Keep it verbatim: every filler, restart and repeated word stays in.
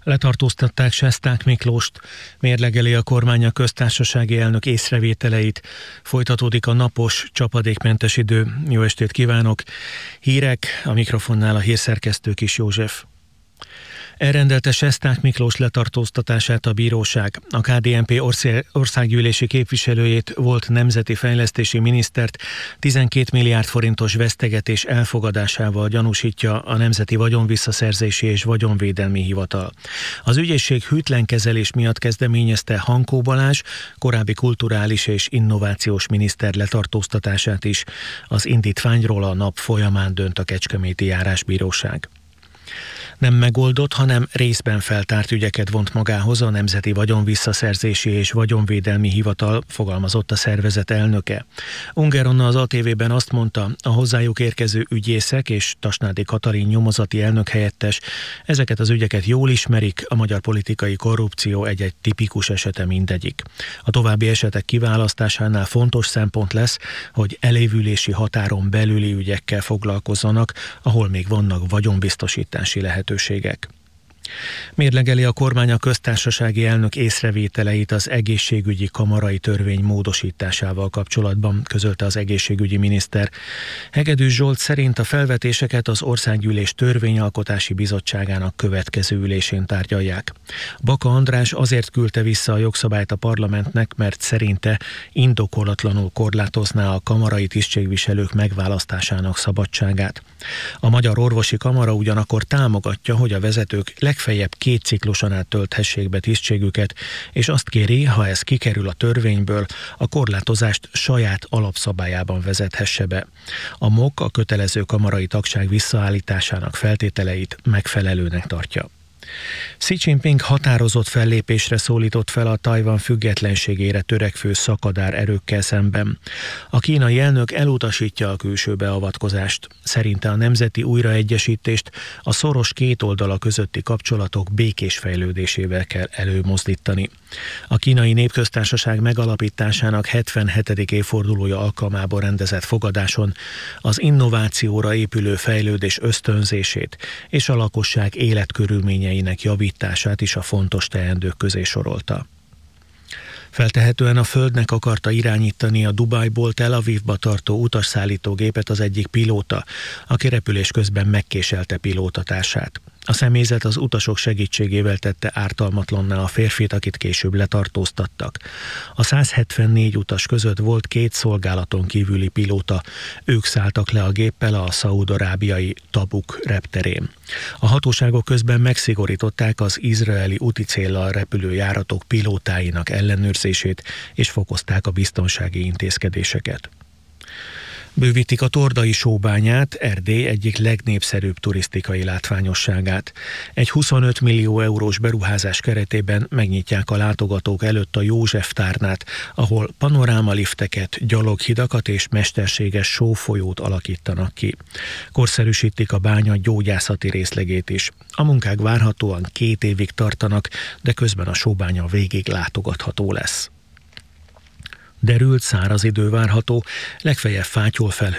Letartóztatták Sesták Miklóst, mérlegeli a kormány a köztársasági elnök észrevételeit. Folytatódik a napos, csapadékmentes idő. Jó estét kívánok! Hírek, a mikrofonnál a hírszerkesztő Kis József. Elrendelte Sesták Miklós letartóztatását a bíróság. A ká dé en pé országgyűlési képviselőjét, volt nemzeti fejlesztési minisztert tizenkét milliárd forintos vesztegetés elfogadásával gyanúsítja a Nemzeti Vagyonvisszaszerzési és Vagyonvédelmi Hivatal. Az ügyészség hűtlen kezelés miatt kezdeményezte Hankó Balázs, korábbi kulturális és innovációs miniszter letartóztatását is. Az indítványról a nap folyamán dönt a Kecskeméti Járásbíróság. Nem megoldott, hanem részben feltárt ügyeket vont magához a Nemzeti Vagyonvisszaszerzési és Vagyonvédelmi Hivatal, fogalmazott a szervezet elnöke. Unger Anna az á té vében azt mondta, a hozzájuk érkező ügyészek és Tasnádi Katalin nyomozati elnökhelyettes ezeket az ügyeket jól ismerik, a magyar politikai korrupció egy-egy tipikus esete mindegyik. A további esetek kiválasztásánál fontos szempont lesz, hogy elévülési határon belüli ügyekkel foglalkozzanak, ahol még vannak vagyonbiztosítási lehetőségek. Mérlegeli a kormány a köztársasági elnök észrevételeit az egészségügyi kamarai törvény módosításával kapcsolatban, közölte az egészségügyi miniszter. Hegedűs Zsolt szerint a felvetéseket az Országgyűlés Törvényalkotási Bizottságának következő ülésén tárgyalják. Baka András azért küldte vissza a jogszabályt a parlamentnek, mert szerinte indokolatlanul korlátozná a kamarai tisztségviselők megválasztásának szabadságát. A Magyar Orvosi Kamara ugyanakkor támogatja, hogy a vezetők legfeljebb két cikluson át tölthessék be tisztségüket, és azt kéri, ha ez kikerül a törvényből, a korlátozást saját alapszabályában vezethesse be. A em o ká a kötelező kamarai tagság visszaállításának feltételeit megfelelőnek tartja. Xi Jinping határozott fellépésre szólított fel a Tajvan függetlenségére törekvő szakadár erőkkel szemben. A kínai elnök elutasítja a külső beavatkozást. Szerinte a nemzeti újraegyesítést a szoros két oldala közötti kapcsolatok békés fejlődésével kell előmozdítani. A Kínai Népköztársaság megalapításának hetvenhetedik évfordulója alkalmából rendezett fogadáson az innovációra épülő fejlődés ösztönzését és a lakosság életkörülményeinek javítását is a fontos teendők közé sorolta. Feltehetően a Földnek akarta irányítani a Dubajból Tel Avivba tartó utasszállítógépet az egyik pilóta, aki repülés közben megkéselte pilótatársát. A személyzet az utasok segítségével tette ártalmatlanná a férfit, akit később letartóztattak. A száz hetvennégy utas között volt két szolgálaton kívüli pilóta, ők szálltak le a géppel a szaúd-arábiai Tabuk repterén. A hatóságok közben megszigorították az izraeli úticéllal repülő járatok pilótáinak ellenőrzését, és fokozták a biztonsági intézkedéseket. Bővítik a Tordai sóbányát, Erdély egyik legnépszerűbb turisztikai látványosságát. Egy huszonöt millió eurós beruházás keretében megnyitják a látogatók előtt a József tárnát, ahol panorámalifteket, gyaloghidakat és mesterséges sófolyót alakítanak ki. Korszerűsítik a bánya gyógyászati részlegét is. A munkák várhatóan két évig tartanak, de közben a sóbánya végig látogatható lesz. Derült, száraz idő várható, legfeljebb fátyolfelhő